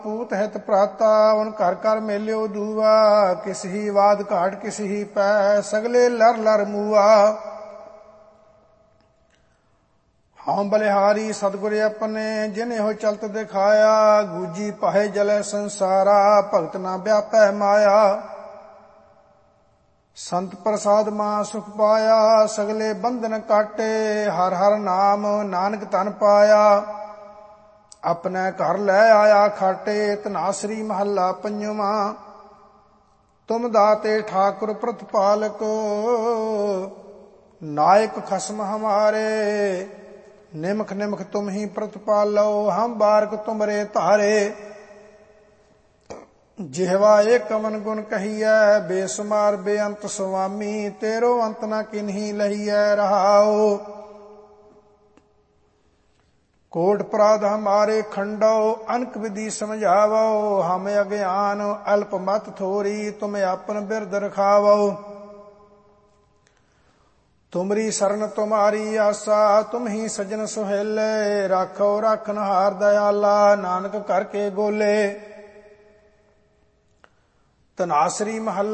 ਪੂਤ ਹਿਤ ਭਰਾਤਾ ਉਨ ਘਰ ਘਰ ਮੇਲਿਓ ਦੂਆ। ਕਿਸ ਹੀ ਵਾਦ ਘਾਟ ਕਿਸ ਹੀ ਪੈ ਸਗਲੇ ਲਰ ਲਰ ਮੂਆ। ਹਉ ਬਲਿਹਾਰੀ ਸਤਿਗੁਰ ਆਪਣੇ ਜਿਨ ਇਹੋ ਚਲਤ ਦਿਖਾਇਆ। ਗੂਜੀ ਪਾਹੇ ਜਲੇ ਸੰਸਾਰਾ ਭਗਤ ਨਾ ਵਿਆਪੈ ਮਾਇਆ। ਸੰਤ ਪ੍ਰਸਾਦ ਮਾਂ ਸੁਖ ਪਾਇਆ ਸਗਲੇ ਬੰਧਨ ਕਾਟੇ। ਹਰ ਹਰ ਨਾਮ ਨਾਨਕ ਧਨ ਪਾਇਆ। ਆਪਣੇ ਘਰ ਲੈ ਆਇਆ ਖਾਟੇ। ਧਨਾਸਰੀ ਮਹੱਲਾ ਪੰਜਵਾਂ। ਤੁਮ ਦਾਤੇ ਠਾकुर ਪ੍ਰਤਪਾਲਕ ਨਾਇਕ ਖਸਮ ਹਮਾਰੇ। ਨਿਮਖ ਨਿਮਖ ਤੁਮ ਹੀ ਪ੍ਰਤਪਾਲੋ ਹਮ ਬਾਰਕ ਤੁਮਰੇ ਧਾਰੇ। ਜਿਹਵਾ ਏਕ ਕਵਨ ਗੁਣ ਕਹੀਐ ਬੇਸੁਮਾਰ ਬੇਅੰਤ ਸੁਆਮੀ। ਤੇਰੋ ਅੰਤ ਨਾ ਕਿਨਹੀ ਲਹੀਐ ਰਹਾਉ। ਕੋਟ ਅਪਰਾਧ ਹਮਾਰੇ ਖੰਡੋ ਅਨਕ ਵਿਧि ਸਮਝਾਵੋ। ਹਮ ਅਗਿਆਨ ਅਲਪ ਮਤ ਥੋਰੀ ਤੁਮ ਆਪਨ ਬਿਰਦ ਰਖਾਵੋ। ਤੁਮਰੀ ਸਰਨ ਤੁਮਾਰੀ ਆਸਾ ਤੁਮ ਹੀ ਸਜਣ ਸੁਹੇਲੇ। ਰਾਖੋ ਰਾਖਨਹਾਰ ਦਇਆਲਾ ਨਾਨਕ ਕਰਕੇ ਗੋਲੇ। ਧਨਾਸਰੀ ਮਹੱਲਾ